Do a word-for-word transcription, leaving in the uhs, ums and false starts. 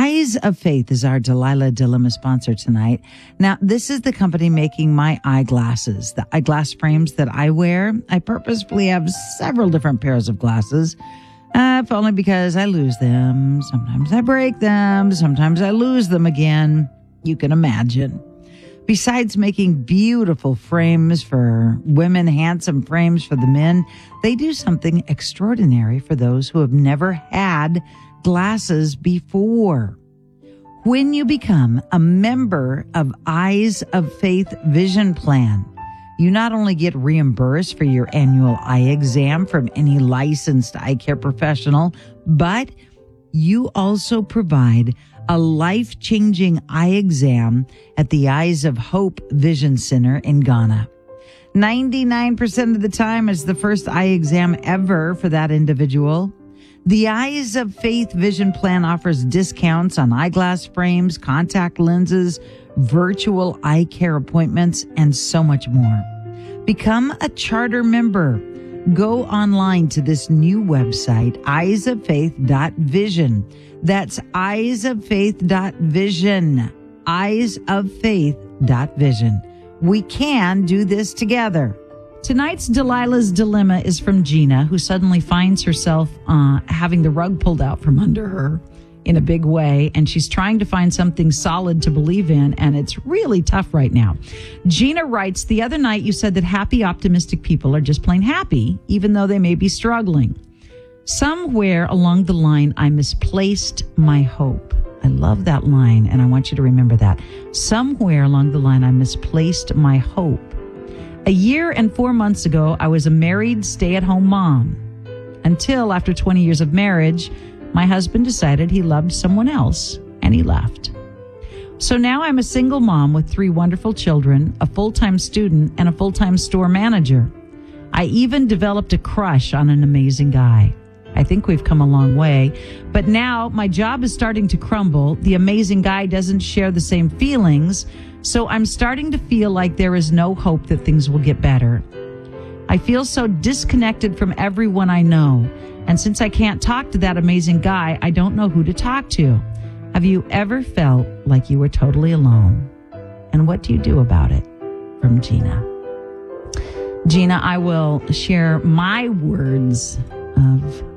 Eyes of Faith is our Delilah Dilemma sponsor tonight. Now, this is the company making my eyeglasses, the eyeglass frames that I wear. I purposefully have several different pairs of glasses, uh, if only because I lose them. Sometimes I break them. Sometimes I lose them again. You can imagine. Besides making beautiful frames for women, handsome frames for the men, they do something extraordinary for those who have never had glasses before. When you become a member of Eyes of Faith Vision Plan, you not only get reimbursed for your annual eye exam from any licensed eye care professional, but you also provide a life-changing eye exam at the Eyes of Hope Vision Center in Ghana. ninety-nine percent of the time, it's the first eye exam ever for that individual. The Eyes of Faith Vision Plan offers discounts on eyeglass frames, contact lenses, virtual eye care appointments, and so much more. Become a charter member. Go online to this new website, eyes of faith dot vision. That's eyes of faith dot vision. eyes of faith dot vision. We can do this together. Tonight's Delilah's Dilemma is from Gina, who suddenly finds herself uh, having the rug pulled out from under her in a big way, and she's trying to find something solid to believe in, and it's really tough right now. Gina writes, the other night you said that happy, optimistic people are just plain happy, even though they may be struggling. Somewhere along the line, I misplaced my hope. I love that line, and I want you to remember that. Somewhere along the line, I misplaced my hope. A year and four months ago, I was a married, stay-at-home mom. Until after twenty years of marriage, my husband decided he loved someone else, and he left. So now I'm a single mom with three wonderful children, a full-time student, and a full-time store manager. I even developed a crush on an amazing guy. I think we've come a long way, but now my job is starting to crumble. The amazing guy doesn't share the same feelings, so I'm starting to feel like there is no hope that things will get better. I feel so disconnected from everyone I know, and since I can't talk to that amazing guy, I don't know who to talk to. Have you ever felt like you were totally alone? And what do you do about it? From Gina. Gina, I will share my words of